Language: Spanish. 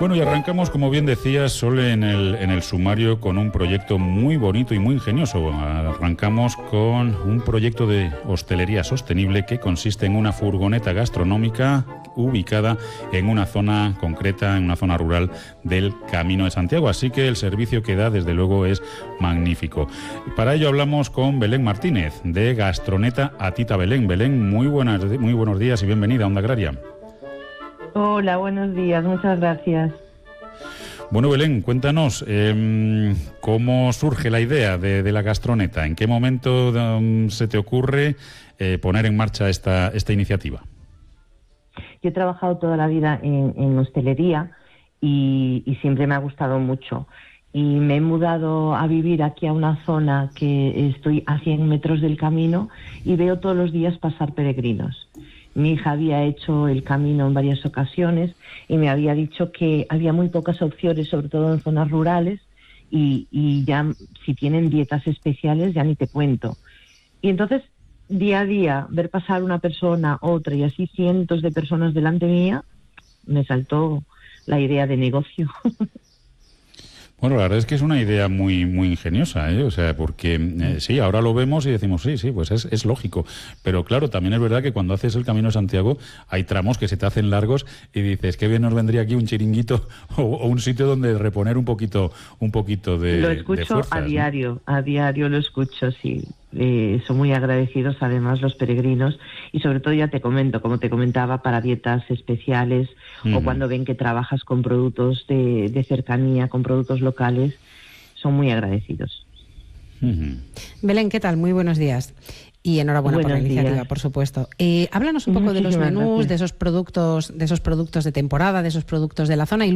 Bueno, y arrancamos, como bien decía Sol, en el sumario con un proyecto muy bonito y muy ingenioso. Arrancamos con un proyecto de hostelería sostenible que consiste en una furgoneta gastronómica ubicada en una zona concreta, en una zona rural del Camino de Santiago. Así que el servicio que da, desde luego, es magnífico. Para ello hablamos con Belén Martínez, de Gastroneta Atita Belén. Belén, muy buenos días y bienvenida a Onda Agraria. Hola, buenos días, muchas gracias. Bueno, Belén, cuéntanos cómo surge la idea de la Gastroneta. ¿En qué momento se te ocurre poner en marcha esta iniciativa? Yo he trabajado toda la vida en hostelería y siempre me ha gustado mucho. Y me he mudado a vivir aquí a una zona que estoy a 100 metros del camino y veo todos los días pasar peregrinos. Mi hija había hecho el camino en varias ocasiones y me había dicho que había muy pocas opciones, sobre todo en zonas rurales, y ya si tienen dietas especiales ya ni te cuento. Y entonces, día a día, ver pasar una persona, otra y así cientos de personas delante mía, me saltó la idea de negocio. Bueno, la verdad es que es una idea muy ingeniosa, ¿eh? O sea, porque sí, ahora lo vemos y decimos, sí, pues es lógico. Pero claro, también es verdad que cuando haces el Camino de Santiago hay tramos que se te hacen largos y dices, qué bien nos vendría aquí un chiringuito o un sitio donde reponer un poquito de Lo escucho de fuerzas, a diario lo escucho, sí. Son muy agradecidos además los peregrinos y sobre todo, ya te comento, como te comentaba, para dietas especiales o cuando ven que trabajas con productos de cercanía, con productos locales, son muy agradecidos. Belén, ¿qué tal? Muy buenos días. Y enhorabuena por la iniciativa, por supuesto. Háblanos un poco de los menús, de esos productos de temporada, de esos productos de la zona. Y